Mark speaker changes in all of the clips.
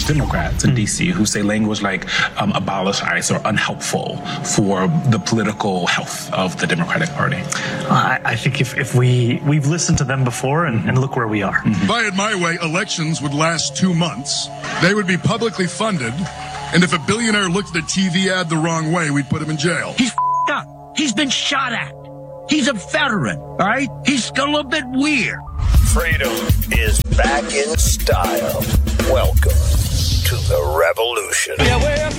Speaker 1: Democrats in D.C. who say language like abolish ICE are unhelpful for the political health of the Democratic Party.
Speaker 2: I think if we've listened to them before and look where we are.
Speaker 3: If I had my way, elections would last 2 months. They would be publicly funded. And if a billionaire looked at a TV ad the wrong way, we'd put him in jail.
Speaker 4: He's up. He's been shot at. He's a veteran, all right? He's a little bit weird.
Speaker 5: Freedom is back in style. Welcome to the revolution.
Speaker 6: Yeah, we're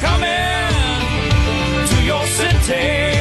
Speaker 6: coming to your city.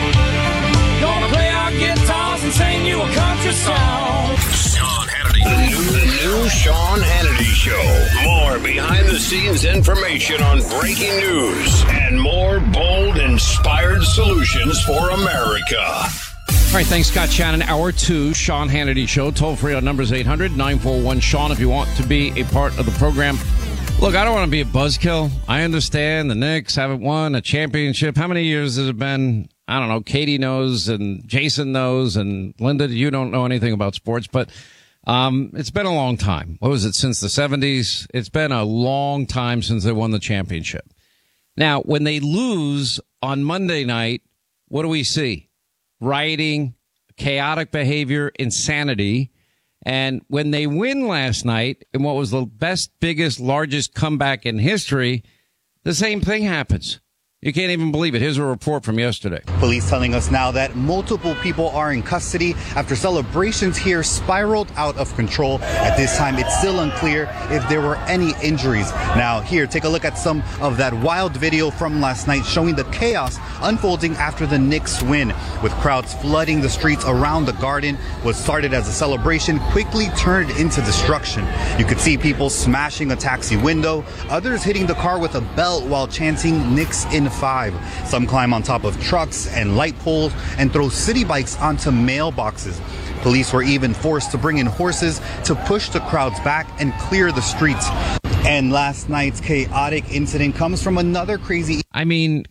Speaker 6: Gonna play our guitars and sing you a country song.
Speaker 5: Sean Hannity. The new Sean Hannity Show. More behind-the-scenes information on breaking news and more bold, inspired solutions for America.
Speaker 7: All right, thanks, Scott Shannon. Hour 2, Sean Hannity Show. Toll free on numbers 800-941-SEAN if you want to be a part of the program. Look, I don't want to be a buzzkill. I understand the Knicks haven't won a championship. How many years has it been? I don't know. Katie knows and Jason knows and Linda, you don't know anything about sports, but it's been a long time. What was it, since the 70s? It's been a long time since they won the championship. Now, when they lose on Monday night, what do we see? Rioting, chaotic behavior, insanity. And when they win last night in what was the best, biggest, largest comeback in history, the same thing happens. You can't even believe it. Here's a report from yesterday.
Speaker 8: Police telling us now that multiple people are in custody after celebrations here spiraled out of control. At this time, it's still unclear if there were any injuries. Now, here, take a look at some of that wild video from last night showing the chaos unfolding after the Knicks win, with crowds flooding the streets around the Garden. What started as a celebration quickly turned into destruction. You could see people smashing a taxi window, others hitting the car with a belt while chanting Knicks in 5. Some climb on top of trucks and light poles and throw city bikes onto mailboxes. Police were even forced to bring in horses to push the crowds back and clear the streets. And last night's chaotic incident comes from another crazy...
Speaker 7: I mean,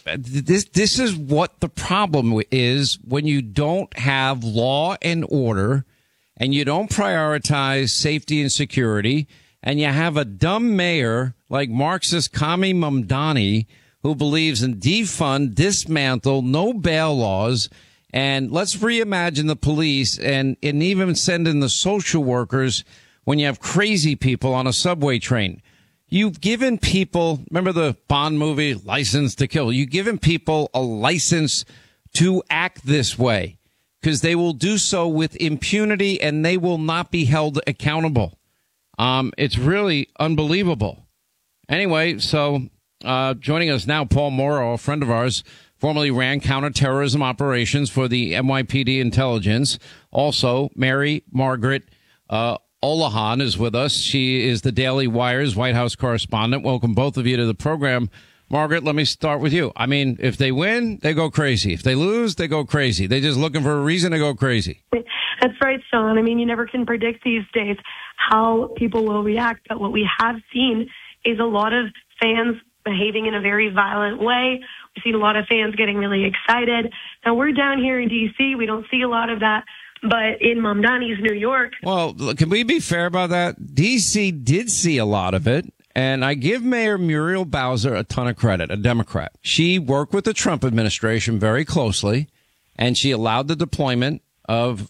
Speaker 7: this is what the problem is when you don't have law and order and you don't prioritize safety and security and you have a dumb mayor like Marxist Kami Mamdani who believes in defund, dismantle, no bail laws, and let's reimagine the police and even send in the social workers when you have crazy people on a subway train. You've given people, remember the Bond movie, License to Kill? You've given people a license to act this way because they will do so with impunity and they will not be held accountable. It's really unbelievable. Anyway, so... joining us now, Paul Mauro, a friend of ours, formerly ran counterterrorism operations for the NYPD intelligence. Also, Mary Margaret Olohan is with us. She is the Daily Wire's White House correspondent. Welcome, both of you, to the program. Margaret, let me start with you. I mean, if they win, they go crazy. If they lose, they go crazy. They're just looking for a reason to go crazy.
Speaker 9: That's right, Sean. I mean, you never can predict these days how people will react. But what we have seen is a lot of fans behaving in a very violent way. We've seen a lot of fans getting really excited. Now, we're down here in D.C. We don't see a lot of that. But in Mamdani's New York... Well,
Speaker 7: can we be fair about that? D.C. did see a lot of it. And I give Mayor Muriel Bowser a ton of credit, a Democrat. She worked with the Trump administration very closely, and she allowed the deployment of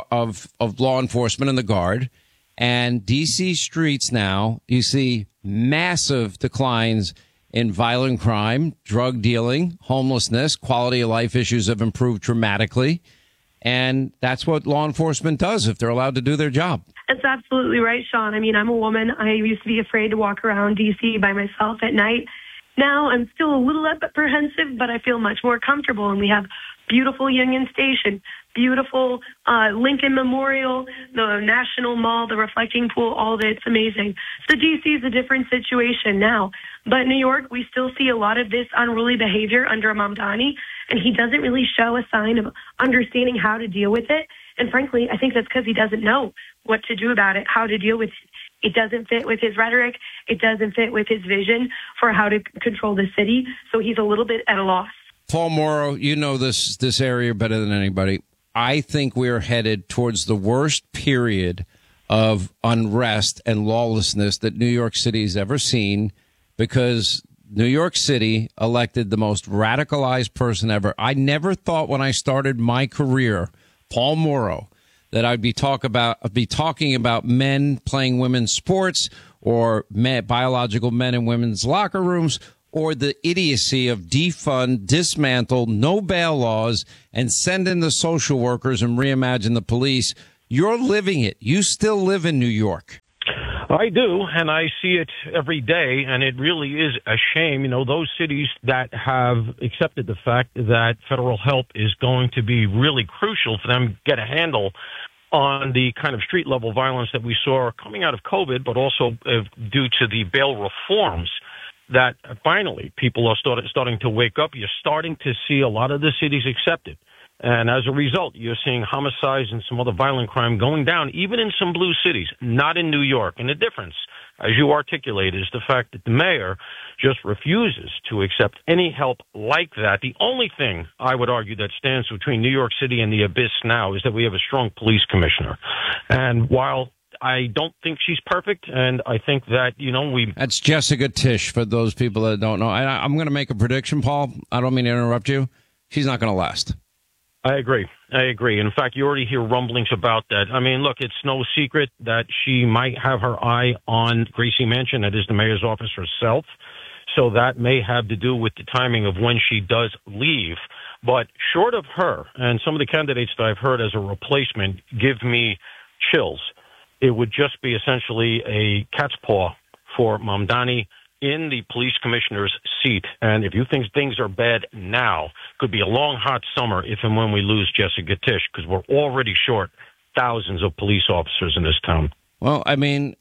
Speaker 7: law enforcement and the Guard. And D.C. streets now, you see massive declines in violent crime, drug dealing, homelessness, quality of life issues have improved dramatically. And that's what law enforcement does if they're allowed to do their job.
Speaker 9: That's absolutely right, Sean. I mean, I'm a woman. I used to be afraid to walk around D.C. by myself at night. Now I'm still a little apprehensive, but I feel much more comfortable. And we have beautiful Union Station, beautiful Lincoln Memorial, the National Mall, the Reflecting Pool, all of it's amazing. So D.C. is a different situation now. But New York, we still see a lot of this unruly behavior under Mamdani, and he doesn't really show a sign of understanding how to deal with it. And frankly, I think that's because he doesn't know what to do about it, how to deal with it. It doesn't fit with his rhetoric. It doesn't fit with his vision for how to control the city. So he's a little bit at a loss.
Speaker 7: Paul Mauro, you know this area better than anybody. I think we're headed towards the worst period of unrest and lawlessness that New York City has ever seen, because New York City elected the most radicalized person ever. I never thought when I started my career, Paul Morrow, that I'd be talking about men playing women's sports or biological men in women's locker rooms, or the idiocy of defund, dismantle, no bail laws, and send in the social workers and reimagine the police. You're living it. You still live in New York.
Speaker 10: I do, and I see it every day, and it really is a shame. You know, those cities that have accepted the fact that federal help is going to be really crucial for them to get a handle on the kind of street-level violence that we saw coming out of COVID, but also due to the bail reforms that finally people are starting to wake up. You're starting to see a lot of the cities accept it. And as a result, you're seeing homicides and some other violent crime going down, even in some blue cities, not in New York. And the difference, as you articulate, is the fact that the mayor just refuses to accept any help like that. The only thing I would argue that stands between New York City and the abyss now is that we have a strong police commissioner. And while I don't think she's perfect, and I think that, That's
Speaker 7: Jessica Tisch, for those people that don't know. I'm going to make a prediction, Paul. I don't mean to interrupt you. She's not going to last.
Speaker 10: I agree. In fact, you already hear rumblings about that. I mean, look, it's no secret that she might have her eye on Gracie Mansion, that is the mayor's office herself. So that may have to do with the timing of when she does leave. But short of her, and some of the candidates that I've heard as a replacement give me chills, it would just be essentially a cat's paw for Mamdani in the police commissioner's seat. And if you think things are bad now, could be a long, hot summer if and when we lose Jessica Tisch, because we're already short thousands of police officers in this town.
Speaker 7: Well, I mean,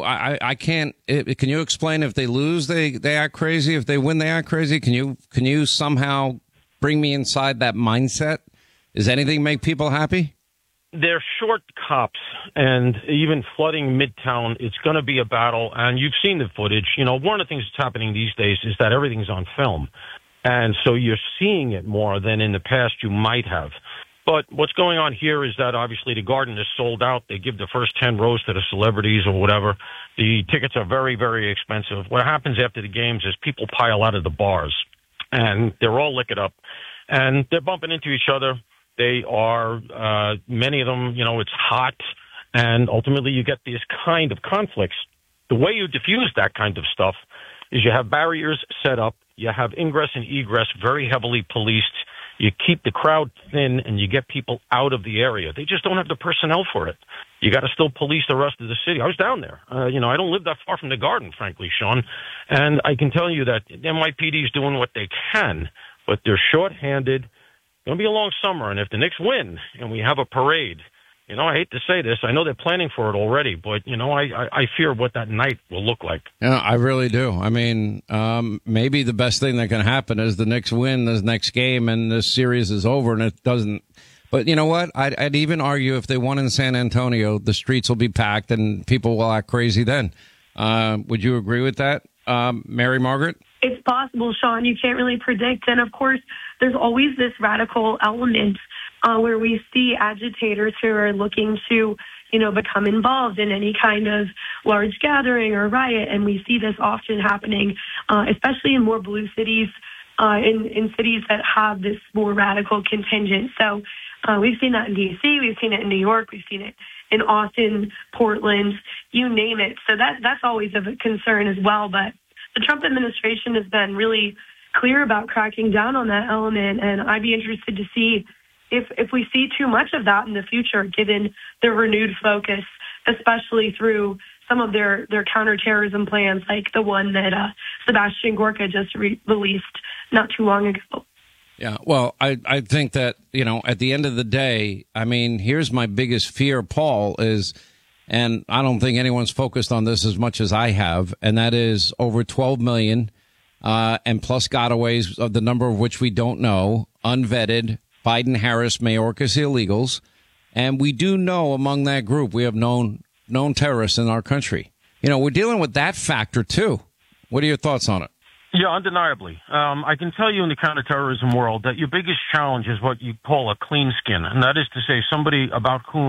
Speaker 7: I can't. Can you explain, if they lose, they act crazy? If they win, they act crazy? Can you somehow bring me inside that mindset? Does anything make people happy?
Speaker 10: They're short cops, and even flooding Midtown, it's going to be a battle, and you've seen the footage. One of the things that's happening these days is that everything's on film, and so you're seeing it more than in the past you might have. But what's going on here is that obviously the garden is sold out. They give the first 10 rows to the celebrities or whatever. The tickets are very, very expensive. What happens after the games is people pile out of the bars, and they're all liquored up, and they're bumping into each other. They are, many of them, it's hot, and ultimately you get these kind of conflicts. The way you diffuse that kind of stuff is you have barriers set up, you have ingress and egress very heavily policed, you keep the crowd thin, and you get people out of the area. They just don't have the personnel for it. You got to still police the rest of the city. I was down there. I don't live that far from the garden, frankly, Sean, and I can tell you that NYPD is doing what they can, but they're shorthanded. It's going to be a long summer, and if the Knicks win and we have a parade, I hate to say this, I know they're planning for it already, but, I fear what that night will look like.
Speaker 7: Yeah, I really do. I mean, maybe the best thing that can happen is the Knicks win this next game and this series is over, and it doesn't. But you know what? I'd even argue if they won in San Antonio, the streets will be packed and people will act crazy then. Would you agree with that, Mary Margaret?
Speaker 9: It's possible, Sean. You can't really predict. And, of course, there's always this radical element where we see agitators who are looking to, become involved in any kind of large gathering or riot. And we see this often happening, especially in more blue cities, in cities that have this more radical contingent. So we've seen that in D.C., we've seen it in New York, we've seen it in Austin, Portland, you name it. So that's always of a concern as well. But the Trump administration has been really clear about cracking down on that element, and I'd be interested to see if we see too much of that in the future, given their renewed focus, especially through some of their counterterrorism plans, like the one that Sebastian Gorka just released not too long ago.
Speaker 7: Yeah, well, I think that, at the end of the day, I mean, here's my biggest fear, Paul, is, and I don't think anyone's focused on this as much as I have, and that is over 12 million and plus gotaways, of the number of which we don't know, unvetted Biden-Harris Mayorkas illegals. And we do know among that group, we have known terrorists in our country. We're dealing with that factor, too. What are your thoughts on it?
Speaker 10: Yeah, undeniably. I can tell you in the counterterrorism world that your biggest challenge is what you call a clean skin, and that is to say somebody about whom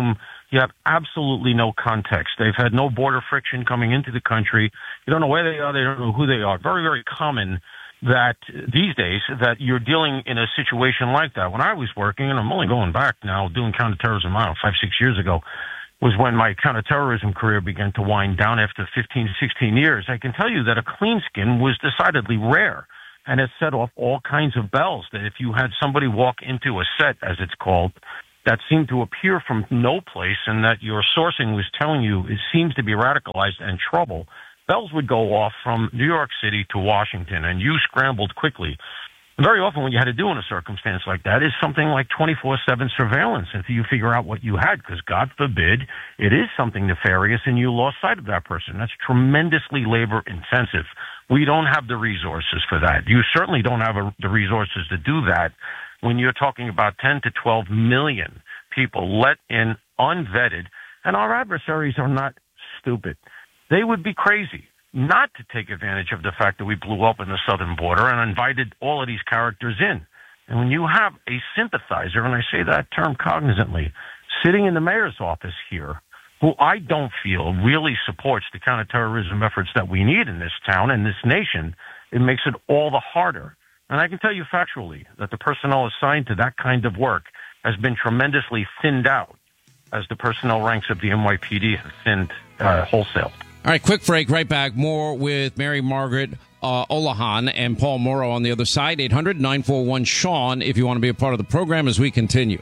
Speaker 10: You have absolutely no context. They've had no border friction coming into the country. You don't know where they are. They don't know who they are. Very, very common that these days that you're dealing in a situation like that. When I was working, and I'm only going back now, doing counterterrorism, 5-6 years ago, was when my counterterrorism career began to wind down after 15, 16 years. I can tell you that a clean skin was decidedly rare, and it set off all kinds of bells that if you had somebody walk into a set, as it's called, that seemed to appear from no place and that your sourcing was telling you it seems to be radicalized and trouble, bells would go off from New York City to Washington, and you scrambled quickly. Very often what you had to do in a circumstance like that is something like 24/7 surveillance until you figure out what you had, because God forbid it is something nefarious and you lost sight of that person. That's tremendously labor intensive. We don't have the resources for that. You certainly don't have the resources to do that when you're talking about 10 to 12 million people let in unvetted. And our adversaries are not stupid. They would be crazy not to take advantage of the fact that we blew open the southern border and invited all of these characters in. And when you have a sympathizer, and I say that term cognizantly, sitting in the mayor's office here, who I don't feel really supports the counterterrorism efforts that we need in this town and this nation, it makes it all the harder. And I can tell you factually that the personnel assigned to that kind of work has been tremendously thinned out as the personnel ranks of the NYPD have thinned wholesale.
Speaker 7: All right, quick break, right back. More with Mary Margaret Olohan and Paul Morrow on the other side. 800-941-SEAN if you want to be a part of the program as we continue.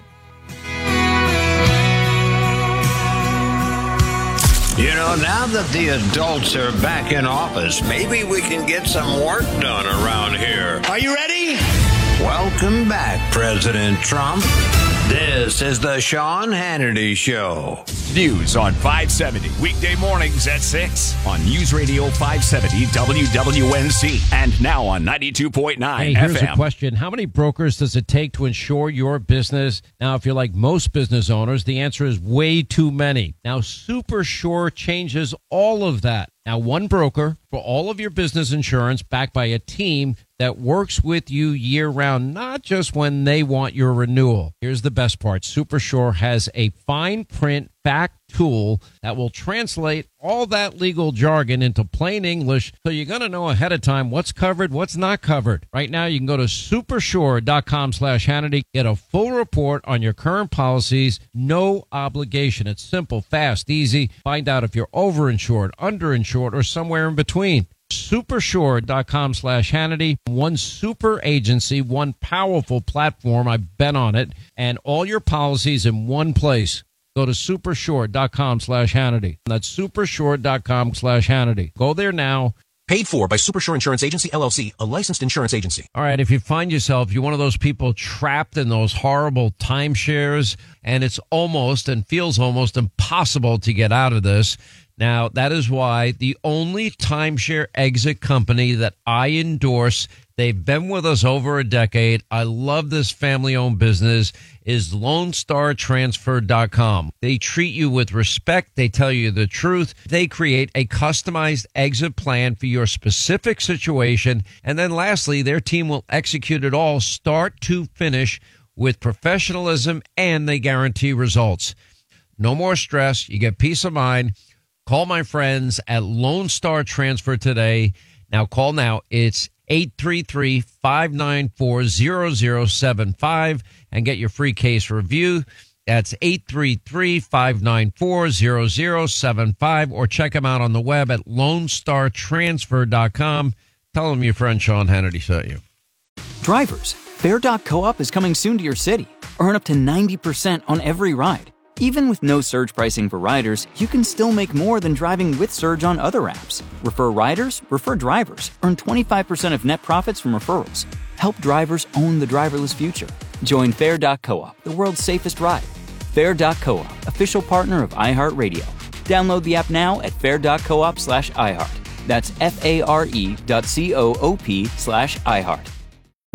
Speaker 5: You know, now that the adults are back in office, maybe we can get some work done around here.
Speaker 4: Are you ready?
Speaker 5: Welcome back, President Trump. This is the Sean Hannity Show.
Speaker 11: News on 570, weekday mornings at 6 on News Radio 570 WWNC and now on 92.9
Speaker 12: Hey,
Speaker 11: FM.
Speaker 12: here's a question. How many brokers does it take to insure your business? Now, if you're like most business owners, the answer is way too many. Now, SuperSure changes all of that. Now, one broker for all of your business insurance backed by a team that works with you year-round, not just when they want your renewal. Here's the best part. SuperSure has a fine print fact tool that will translate all that legal jargon into plain English, so you're going to know ahead of time what's covered, what's not covered. Right now, you can go to supersure.com/Hannity, get a full report on your current policies, no obligation. It's simple, fast, easy. Find out if you're overinsured, underinsured, or somewhere in between. Supersure.com/Hannity. One super agency, one powerful platform. I've been on it, and all your policies in one place. Go to supersure.com/Hannity. That's supersure.com/Hannity. Go there now.
Speaker 13: Paid for by Supersure Insurance Agency, LLC, a licensed insurance agency.
Speaker 12: All right, if you find yourself, you're one of those people trapped in those horrible timeshares, and it's almost and feels almost impossible to get out of this. Now, that is why the only timeshare exit company that I endorse, they've been with us over a decade, I love this family-owned business, is LoneStarTransfer.com. They treat you with respect. They tell you the truth. They create a customized exit plan for your specific situation. And then lastly, their team will execute it all start to finish with professionalism, and they guarantee results. No more stress. You get peace of mind. Call my friends at Lone Star Transfer today. Now, call now. It's 833-594-0075 and get your free case review. That's 833-594-0075 or check them out on the web at LoneStarTransfer.com. Tell them your friend Sean Hannity sent you.
Speaker 14: Drivers, Fair.coop is coming soon to your city. Earn up to 90% on every ride. Even with no surge pricing for riders, you can still make more than driving with Surge on other apps. Refer riders, refer drivers. Earn 25% of net profits from referrals. Help drivers own the driverless future. Join Fair.coop, the world's safest ride. Fair.coop, official partner of iHeartRadio. Download the app now at fair.coop/iHeart. That's FARE.coop/iHeart.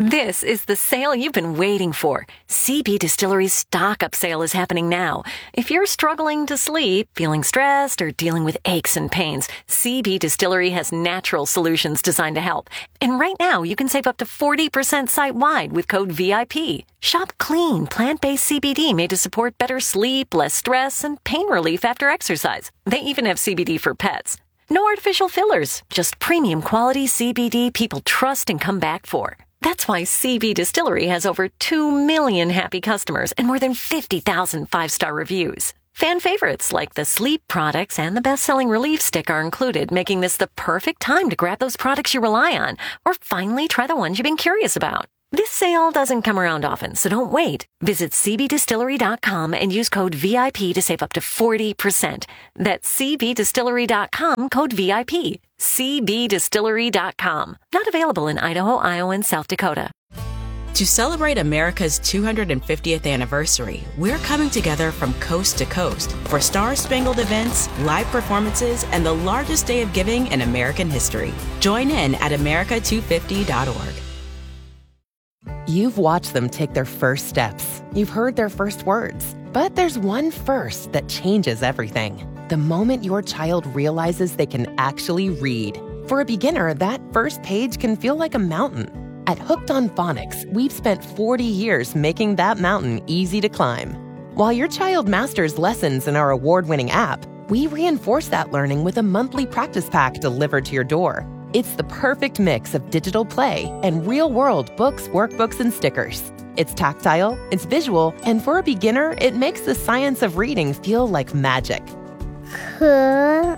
Speaker 15: This is the sale you've been waiting for. CB Distillery's stock up sale is happening now. If you're struggling to sleep, feeling stressed, or dealing with aches and pains, CB Distillery has natural solutions designed to help. And right now, you can save up to 40% site-wide with code VIP. Shop clean, plant-based CBD made to support better sleep, less stress, and pain relief after exercise. They even have CBD for pets. No artificial fillers, just premium quality CBD people trust and come back for. That's why CB Distillery has over 2 million happy customers and more than 50,000 five-star reviews. Fan favorites like the sleep products and the best-selling relief stick are included, making this the perfect time to grab those products you rely on or finally try the ones you've been curious about. This sale doesn't come around often, so don't wait. Visit cbdistillery.com and use code VIP to save up to 40%. That's cbdistillery.com, code VIP. cbdistillery.com. Not available in Idaho, Iowa, and South Dakota.
Speaker 16: To celebrate America's 250th anniversary, we're coming together from coast to coast for star-spangled events, live performances, and the largest day of giving in American history. Join in at america250.org.
Speaker 17: You've watched them take their first steps. You've heard their first words. But there's one first that changes everything. The moment your child realizes they can actually read. For a beginner, that first page can feel like a mountain. At Hooked on Phonics, we've spent 40 years making that mountain easy to climb. While your child masters lessons in our award-winning app, we reinforce that learning with a monthly practice pack delivered to your door. It's the perfect mix of digital play and real-world books, workbooks, and stickers. It's tactile, it's visual, and for a beginner, it makes the science of reading feel like magic.
Speaker 18: Cat.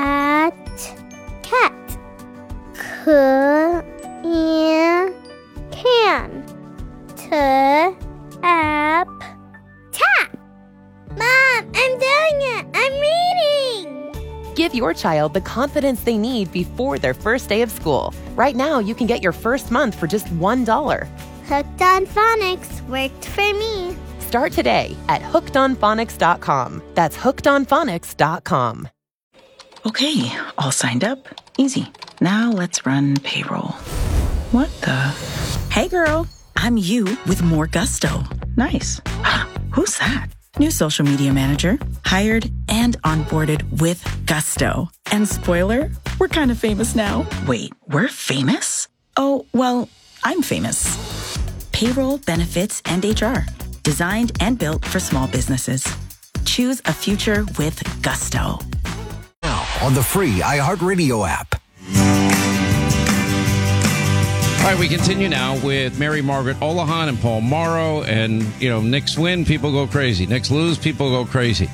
Speaker 18: Can. Tap. Mom, I'm doing it! I'm reading!
Speaker 17: Give your child the confidence they need before their first day of school. Right now, you can get your first month for just $1.
Speaker 18: Hooked on Phonics worked for me.
Speaker 17: Start today at hookedonphonics.com. That's hookedonphonics.com.
Speaker 19: Okay, all signed up. Easy. Now let's run payroll. What the? Hey girl, I'm you with more gusto. Nice. Who's that? New social media manager, hired and onboarded with gusto. And spoiler, we're kind of famous now. Wait, we're famous? Oh, well, I'm famous. Payroll, benefits, and HR. Designed and built for small businesses. Choose a future with gusto.
Speaker 20: Now on the free iHeartRadio app.
Speaker 7: All right, we continue now with Mary Margaret Olohan and Paul Morrow. And, you know, Knicks win, people go crazy. Knicks lose, people go crazy.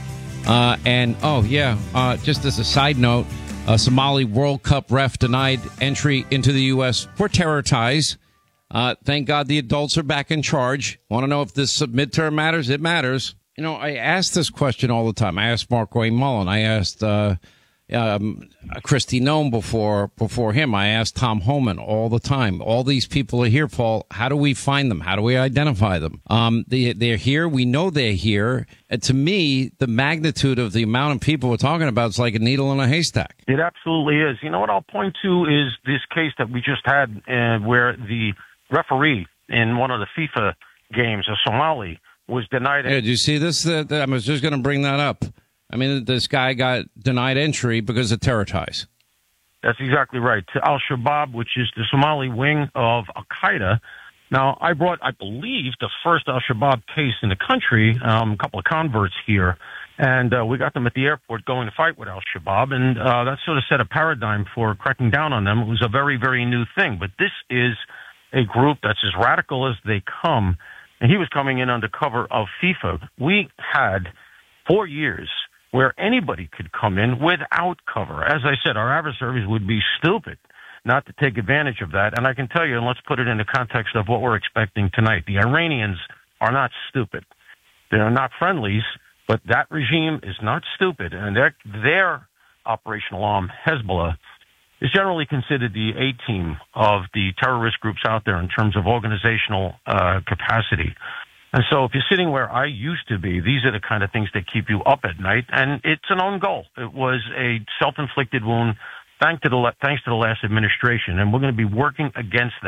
Speaker 7: Just as a side note, a Somali World Cup ref denied entry into the U.S. for terror ties. Thank God the adults are back in charge. Want to know if this midterm matters? It matters. You know, I ask this question all the time. I asked Mark Wayne Mullen. I asked Kristi Noem before him. I asked Tom Homan all the time. All these people are here, Paul. How do we find them? How do we identify them? They're here. We know they're here. And to me, the magnitude of the amount of people we're talking about is like a needle in a haystack.
Speaker 10: It absolutely is. You know what I'll point to is this case that we just had where the referee in one of the FIFA games, a Somali, was denied.
Speaker 7: Yeah, did you see this? I was just going to bring that up. I mean, this guy got denied entry because of terror ties.
Speaker 10: That's exactly right. To Al-Shabaab, which is the Somali wing of Al-Qaeda. Now, I believe, the first Al-Shabaab case in the country, a couple of converts here, and we got them at the airport going to fight with Al-Shabaab, and that sort of set a paradigm for cracking down on them. It was a very, very new thing, but this is a group that's as radical as they come, and he was coming in under cover of FIFA. We had 4 years where anybody could come in without cover. As I said, our adversaries would be stupid not to take advantage of that. And I can tell you, and let's put it in the context of what we're expecting tonight, the Iranians are not stupid. They're not friendlies, but that regime is not stupid. And their operational arm, Hezbollah, is generally considered the A-team of the terrorist groups out there in terms of organizational capacity. And so if you're sitting where I used to be, these are the kind of things that keep you up at night. And it's an own goal. It was a self-inflicted wound thanks to the last administration. And we're going to be working against that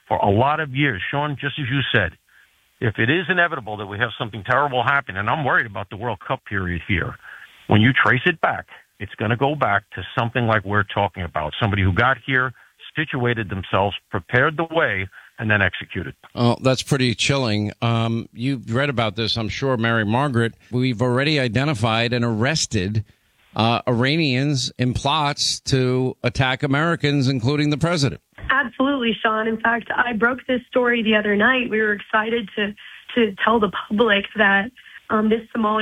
Speaker 10: for a lot of years. Sean, just as you said, if it is inevitable that we have something terrible happen, and I'm worried about the World Cup period here, when you trace it back, it's going to go back to something like we're talking about. Somebody who got here, situated themselves, prepared the way, and then executed.
Speaker 7: Oh, that's pretty chilling. You've read about this, I'm sure, Mary Margaret. We've already identified and arrested Iranians in plots to attack Americans, including the president.
Speaker 9: Absolutely, Sean. In fact, I broke this story the other night. We were excited to tell the public that this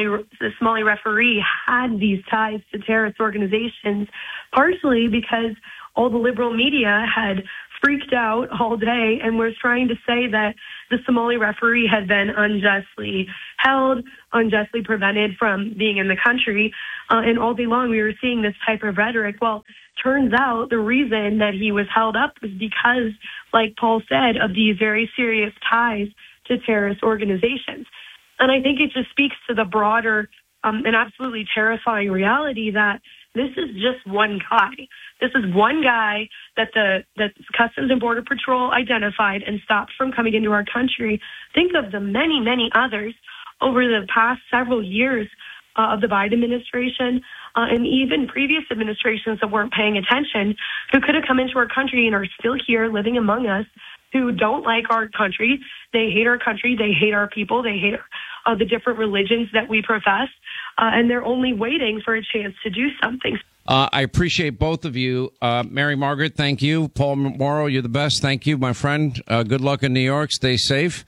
Speaker 9: Somali referee had these ties to terrorist organizations, partially because all the liberal media had freaked out all day and was trying to say that the Somali referee had been unjustly held, unjustly prevented from being in the country. And all day long we were seeing this type of rhetoric. Well, turns out the reason that he was held up was because, like Paul said, of these very serious ties to terrorist organizations. And I think it just speaks to the broader and absolutely terrifying reality that this is just one guy. This is one guy that the Customs and Border Patrol identified and stopped from coming into our country. Think of the many, many others over the past several years of the Biden administration and even previous administrations that weren't paying attention, who could have come into our country and are still here living among us, who don't like our country. They hate our country. They hate our people. They hate the different religions that we profess. And they're only waiting for a chance to do something.
Speaker 7: I appreciate both of you. Mary Margaret, thank you. Paul Morrow, you're the best. Thank you, my friend. Good luck in New York. Stay safe.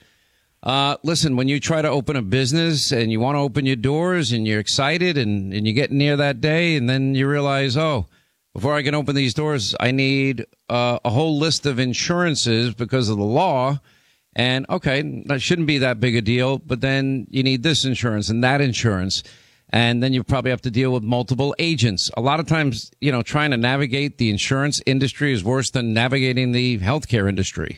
Speaker 7: Listen, when you try to open a business and you want to open your doors and you're excited and you get near that day and then you realize, oh, before I can open these doors, I need a whole list of insurances because of the law. And, okay, that shouldn't be that big a deal, but then you need this insurance and that insurance. And then you probably have to deal with multiple agents. A lot of times, trying to navigate the insurance industry is worse than navigating the healthcare industry.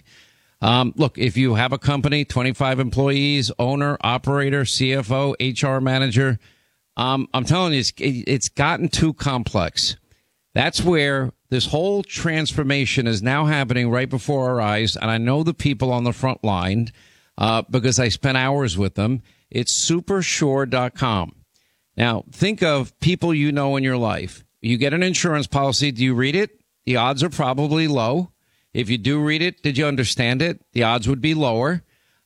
Speaker 7: Look, if you have a company, 25 employees, owner, operator, CFO, HR manager, I'm telling you, it's gotten too complex. That's where this whole transformation is now happening right before our eyes. And I know the people on the front line because I spent hours with them. It's supersure.com. Now, think of people you know in your life. You get an insurance policy. Do you read it? The odds are probably low. If you do read it, did you understand it? The odds would be lower.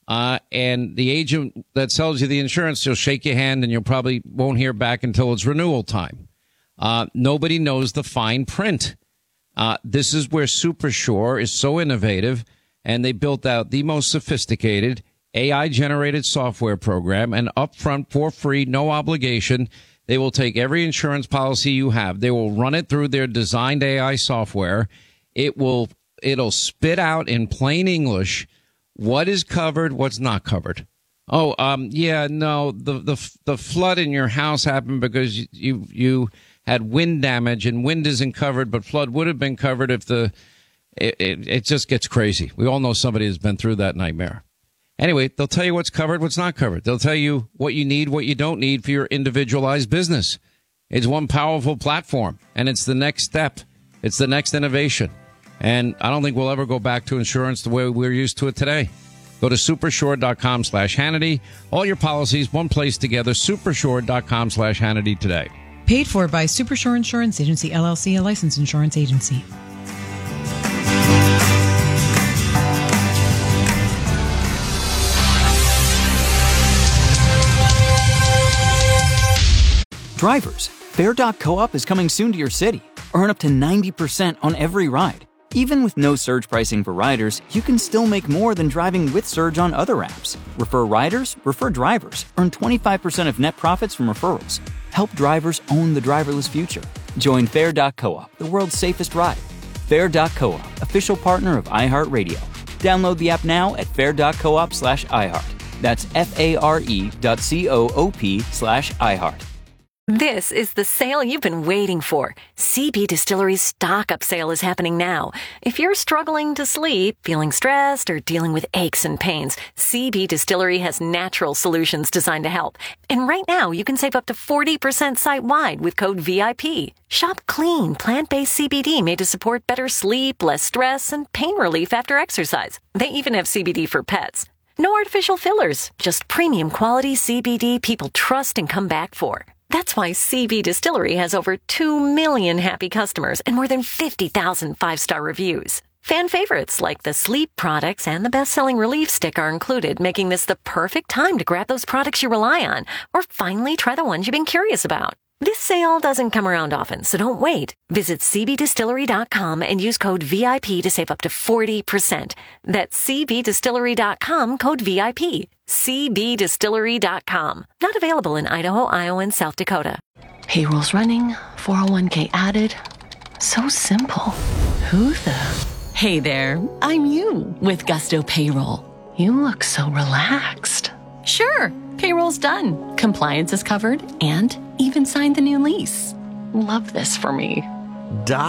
Speaker 7: And the agent that sells you the insurance, he'll shake your hand and you'll probably won't hear back until it's renewal time. Nobody knows the fine print. This is where SuperSure is so innovative, and they built out the most sophisticated AI-generated software program, and upfront for free, no obligation. They will take every insurance policy you have. They will run it through their designed AI software. It'll spit out in plain English what is covered, what's not covered. Oh, the flood in your house happened because you had wind damage, and wind isn't covered, but flood would have been covered if it just gets crazy. We all know somebody has been through that nightmare. Anyway, they'll tell you what's covered, what's not covered. They'll tell you what you need, what you don't need for your individualized business. It's one powerful platform, and it's the next step. It's the next innovation. And I don't think we'll ever go back to insurance the way we're used to it today. Go to supersure.com/Hannity. All your policies, one place together, supersure.com/Hannity today.
Speaker 21: Paid for by Supersure Insurance Agency, LLC, a licensed insurance agency.
Speaker 14: Drivers, Fair.coop is coming soon to your city. Earn up to 90% on every ride. Even with no surge pricing for riders, you can still make more than driving with Surge on other apps. Refer riders, refer drivers. Earn 25% of net profits from referrals. Help drivers own the driverless future. Join Fair.coop, the world's safest ride. Fair.coop, official partner of iHeartRadio. Download the app now at fair.coop/iHeart. That's FARE.coop/iHeart.
Speaker 15: This is the sale you've been waiting for. CB Distillery's stock up sale is happening now. If you're struggling to sleep, feeling stressed, or dealing with aches and pains, CB Distillery has natural solutions designed to help. And right now, you can save up to 40% site-wide with code VIP. Shop clean, plant-based CBD made to support better sleep, less stress, and pain relief after exercise. They even have CBD for pets. No artificial fillers, just premium quality CBD people trust and come back for. That's why CB Distillery has over 2 million happy customers and more than 50,000 five-star reviews. Fan favorites like the sleep products and the best-selling relief stick are included, making this the perfect time to grab those products you rely on or finally try the ones you've been curious about. This sale doesn't come around often, so don't wait. Visit cbdistillery.com and use code VIP to save up to 40%. That's cbdistillery.com, code VIP. cbdistillery.com. Not available in Idaho, Iowa, and South Dakota.
Speaker 1: Payroll's running, 401k added. So simple. Who the? Hey there, I'm you with Gusto Payroll. You look so relaxed. Sure, payroll's done. Compliance is covered and even signed the new lease. Love this for me.